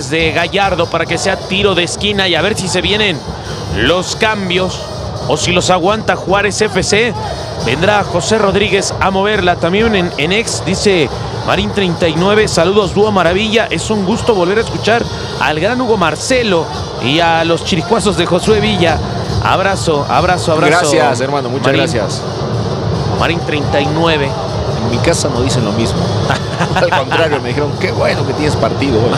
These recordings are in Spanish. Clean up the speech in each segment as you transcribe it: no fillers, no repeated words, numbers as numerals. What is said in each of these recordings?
de Gallardo para que sea tiro de esquina y a ver si se vienen los cambios o si los aguanta Juárez FC. Vendrá José Rodríguez a moverla. También en ex dice Marín 39, saludos Dúo Maravilla. Es un gusto volver a escuchar al gran Hugo Marcelo y a los chiricuazos de Josué Villa. Abrazo. Gracias, hermano, muchas gracias. Marín 39. En mi casa no dicen lo mismo. Al contrario, me dijeron, qué bueno que tienes partido hoy.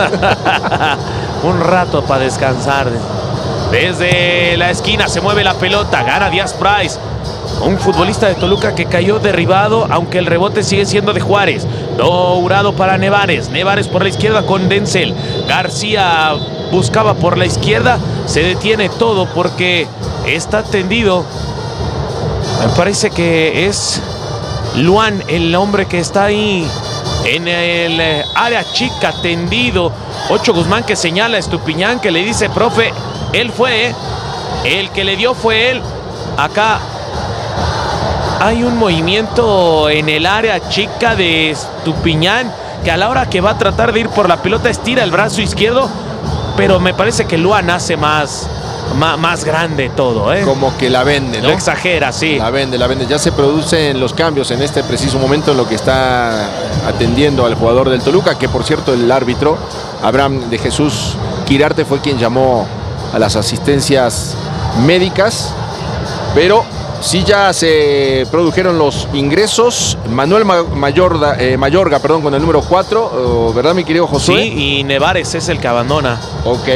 Un rato para descansar. Desde la esquina se mueve la pelota, gana Díaz Price. Un futbolista de Toluca que cayó derribado, aunque el rebote sigue siendo de Juárez. Dourado para Nevares. Nevares por la izquierda con Denzel. García buscaba por la izquierda. Se detiene todo porque está tendido. Me parece que es Luan, el hombre que está ahí en el área chica, tendido. Ocho Guzmán que señala a Estupiñán, que le dice, profe, él fue, el que le dio fue él. Acá hay un movimiento en el área chica de Estupiñán, que a la hora que va a tratar de ir por la pelota estira el brazo izquierdo, pero me parece que Luan hace más grande todo, ¿eh? Como que la vende, ¿no? Lo exagera, sí. La vende. Ya se producen los cambios en este preciso momento en lo que está atendiendo al jugador del Toluca, que por cierto el árbitro, Abraham de Jesús Quirarte, fue quien llamó a las asistencias médicas, pero sí ya se produjeron los ingresos. Manuel Mayorga, con el número 4, ¿verdad, mi querido Josué? Sí, y Nevares es el que abandona. Ok.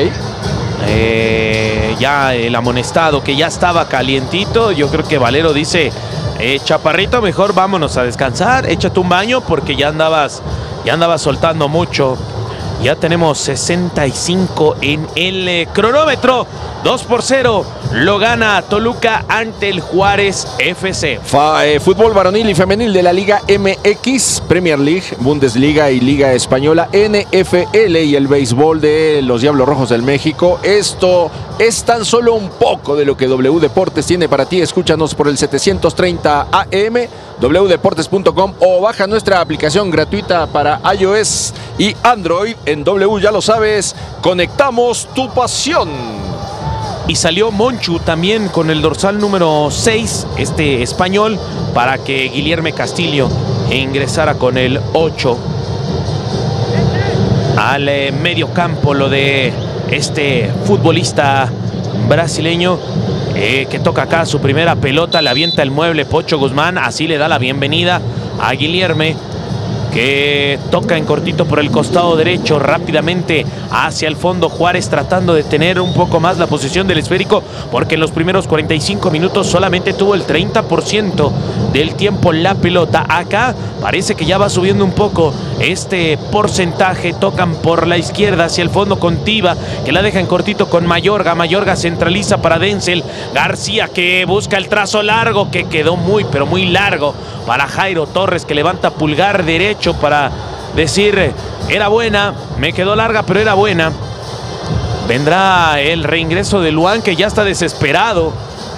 Ya el amonestado que ya estaba calientito. Yo creo que Valero dice, chaparrito, mejor vámonos a descansar, échate un baño porque ya andabas soltando mucho. Ya tenemos 65 en el cronómetro. 2-0 lo gana Toluca ante el Juárez FC. Fútbol varonil y femenil de la Liga MX, Premier League, Bundesliga y Liga Española, NFL y el béisbol de los Diablos Rojos del México. Esto es tan solo un poco de lo que W Deportes tiene para ti. Escúchanos por el 730 AM, wdeportes.com, o baja nuestra aplicación gratuita para iOS y Android. En W, ya lo sabes, conectamos tu pasión. Y salió Monchu también con el dorsal número 6, este español, para que Guilherme Castillo ingresara con el 8. Al medio campo lo de este futbolista brasileño que toca acá su primera pelota, le avienta el mueble Pocho Guzmán, así le da la bienvenida a Guilherme, que toca en cortito por el costado derecho, rápidamente hacia el fondo. Juárez tratando de tener un poco más la posesión del esférico, porque en los primeros 45 minutos solamente tuvo el 30% del tiempo la pelota. Acá parece que ya va subiendo un poco este porcentaje. Tocan por la izquierda hacia el fondo con Tiva, que la deja en cortito con Mayorga. Mayorga centraliza para Denzel. García, que busca el trazo largo, que quedó muy, pero muy largo para Jairo Torres, que levanta pulgar derecho para decir, era buena, me quedó larga, pero era buena. Vendrá el reingreso de Luan, que ya está desesperado.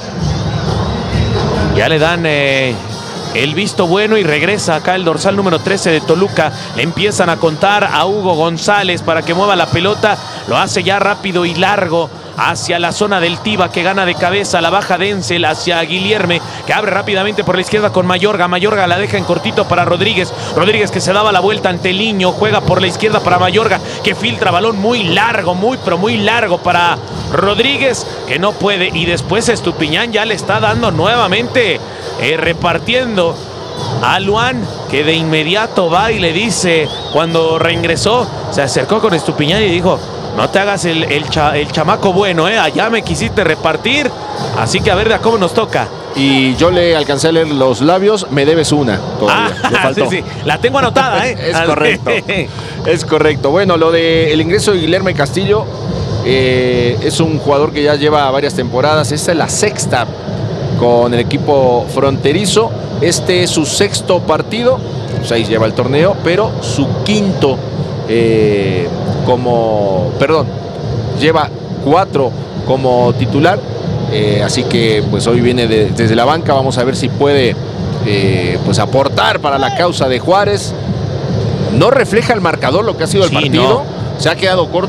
Ya le dan el visto bueno y regresa acá el dorsal número 13 de Toluca. Le empiezan a contar a Hugo González para que mueva la pelota. Lo hace ya rápido y largo hacia la zona del Tiva, que gana de cabeza. La baja Denzel hacia Guilherme, que abre rápidamente por la izquierda con Mayorga. Mayorga la deja en cortito para Rodríguez. Rodríguez, que se daba la vuelta ante Liño, juega por la izquierda para Mayorga, que filtra balón muy largo, muy largo para Rodríguez, que no puede. Y después Estupiñán ya le está dando nuevamente, repartiendo a Luan, que de inmediato va y le dice, cuando reingresó, se acercó con Estupiñán y dijo, no te hagas el chamaco bueno, allá me quisiste repartir, así que a ver de a cómo nos toca. Y yo le alcancé a leer los labios, me debes una todavía. Le faltó. Sí, la tengo anotada, Es correcto. Es correcto. Bueno, lo del ingreso de Guilherme Castillo, es un jugador que ya lleva varias temporadas. Esta es la sexta con el equipo fronterizo. Este es su sexto partido, 6 lleva el torneo, pero su quinto lleva 4 como titular, así que pues hoy viene desde la banca. Vamos a ver si puede pues aportar para la causa de Juárez. No refleja el marcador lo que ha sido el partido, no. Se ha quedado corto.